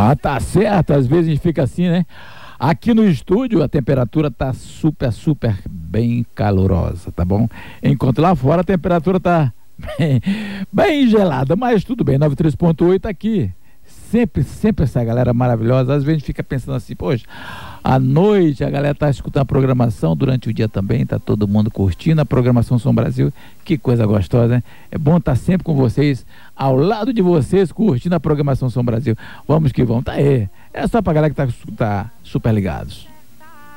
Ah, tá certo, às vezes a gente fica assim, né? Aqui no estúdio a temperatura tá super bem calorosa, tá bom? Enquanto lá fora a temperatura tá bem gelada, mas tudo bem, 93.8 aqui. Sempre essa galera maravilhosa. Às vezes a gente fica pensando assim, poxa, à noite a galera tá escutando a programação, durante o dia também, tá todo mundo curtindo a programação Som Brasil. Que coisa gostosa, né? É bom estar sempre com vocês, ao lado de vocês, curtindo a programação Som Brasil. Vamos que vamos, tá aí. É só pra galera que tá super ligados.